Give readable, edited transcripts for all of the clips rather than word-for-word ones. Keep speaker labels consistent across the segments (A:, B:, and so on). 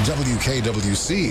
A: WKWC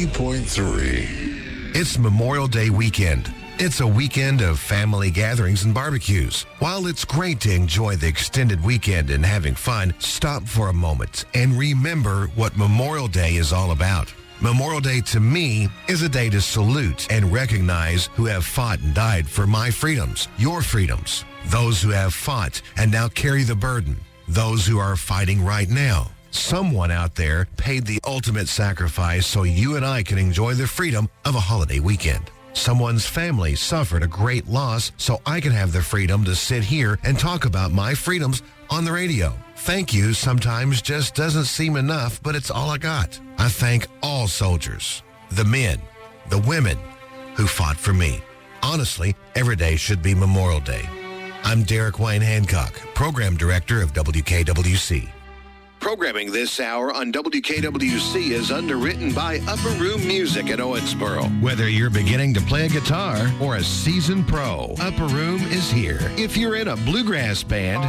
A: 90.3.
B: It's Memorial Day weekend. It's a weekend of family gatherings and barbecues. While it's great to enjoy the extended weekend and having fun, stop for a moment and remember what Memorial Day is all about. Memorial Day to me is a day to salute and recognize who have fought and died for my freedoms, your freedoms. Those who have fought and now carry the burden. Those who are fighting right now. Someone out there paid the ultimate sacrifice so you and I can enjoy the freedom of a holiday weekend. Someone's family suffered a great loss so I can have the freedom to sit here and talk about my freedoms on the radio. Thank you sometimes just doesn't seem enough, but it's all I got. I thank all soldiers, the men, the women who fought for me. Honestly, every day should be Memorial Day. I'm Derek Wayne Hancock, Program Director of WKWC. Programming this hour on WKWC is underwritten by Upper Room Music at Owensboro. Whether you're beginning to play a guitar or a seasoned pro, Upper Room is here. If you're in a bluegrass band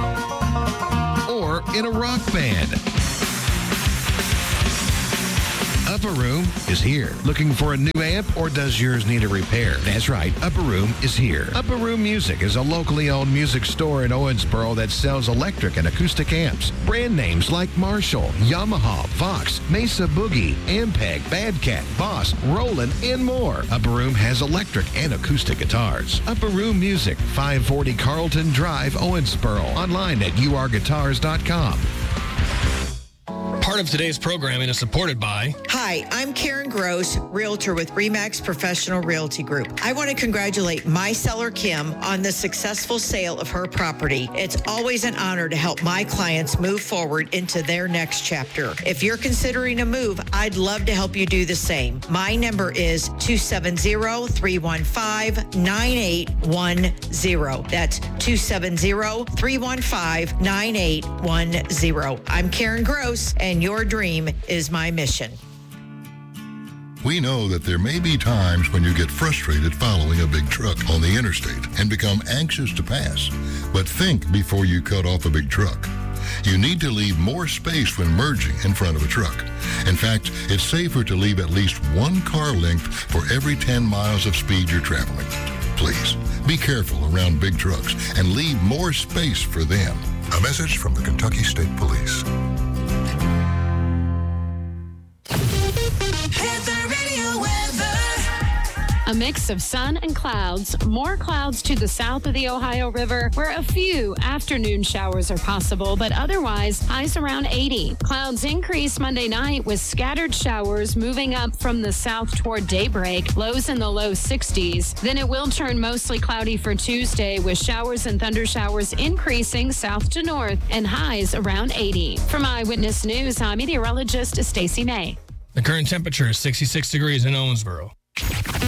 B: or in a rock band, Upper Room is here. Looking for a new amp or does yours need a repair? That's right, Upper Room is here. Upper Room Music is a locally owned music store in Owensboro that sells electric and acoustic amps. Brand names like Marshall, Yamaha, Vox, Mesa Boogie, Ampeg, Badcat, Boss, Roland, and more. Upper Room has electric and acoustic guitars. Upper Room Music, 540 Carlton Drive, Owensboro. Online at urguitars.com.
C: Part of today's programming is supported by...
D: Hi, I'm Karen Gross, Realtor with RE/MAX Professional Realty Group. I want to congratulate my seller, Kim, on the successful sale of her property. It's always an honor to help my clients move forward into their next chapter. If you're considering a move, I'd love to help you do the same. My number is 270-315-9810. That's 270-315-9810. I'm Karen Gross, and your dream is my mission.
E: We know that there may be times when you get frustrated following a big truck on the interstate and become anxious to pass. But think before you cut off a big truck. You need to leave more space when merging in front of a truck. In fact, it's safer to leave at least one car length for every 10 miles of speed you're traveling. Please, be careful around big trucks and leave more space for them. A message from the Kentucky State Police.
F: A mix of sun and clouds, more clouds to the south of the Ohio River, where a few afternoon showers are possible, but otherwise highs around 80. Clouds increase Monday night with scattered showers moving up from the south toward daybreak, lows in the low 60s. Then it will turn mostly cloudy for Tuesday with showers and thunder showers increasing south to north and highs around 80. From Eyewitness News, I'm meteorologist Stacey May.
C: The current temperature is 66 degrees in Owensboro.